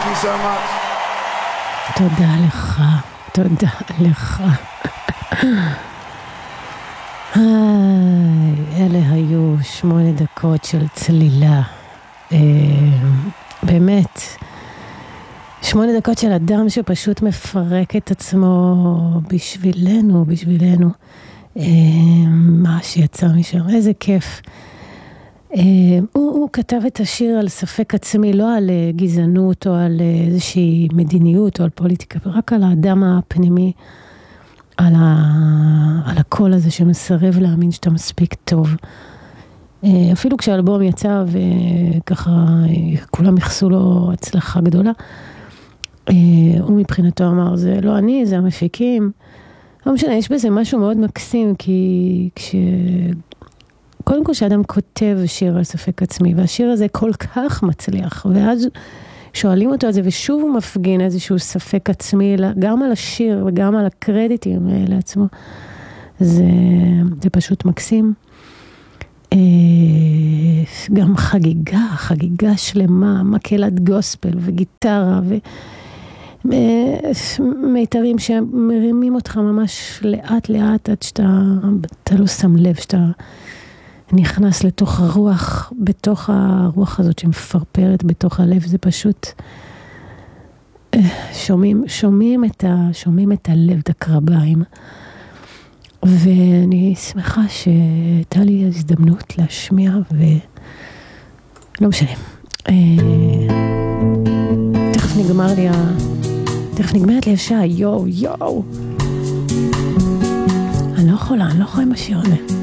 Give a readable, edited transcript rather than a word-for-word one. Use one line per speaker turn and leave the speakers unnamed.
Thank you so much.
תודה לך, תודה לך. אלה היו 8 דקות של צלילה. באמת, 8 דקות של אדם שפשוט מפרק את עצמו בשבילנו. מה שיצא משם, איזה כיף. הוא כתב את השיר על ספק עצמי, לא על גזענות או על איזושהי מדיניות או על פוליטיקה, רק על האדם הפנימי, על הקול הזה שמסרב להאמין שאתה מספיק טוב. אפילו כשהאלבום יצא וככה כולם יחסו לו הצלחה גדולה, הוא מבחינתו אמר, זה לא אני, זה המפיקים. לא משנה, יש בזה משהו מאוד מקסים, כי קודם כל שאדם כותב שיר על ספק עצמי, והשיר הזה כל כך מצליח, ואז שואלים אותו על זה, ושוב הוא מפגין איזשהו ספק עצמי, גם על השיר וגם על הקרדיטים לעצמו. זה פשוט מקסים. גם חגיגה שלמה, מקהלת גוספל וגיטרה ומיתרים שמרימים אותך ממש לאט עד שאתה לא שם לב, שאתה נכנס לתוך הרוח, בתוך הרוח הזאת שמפרפרת בתוך הלב. זה פשוט שומעים את הלב, את הקרביים. ואני שמחה שהייתה לי הזדמנות להשמיע, ולא משנה. תכף נגמרת לי השעה, יואו. אני לא יכולה עם השיר הזה.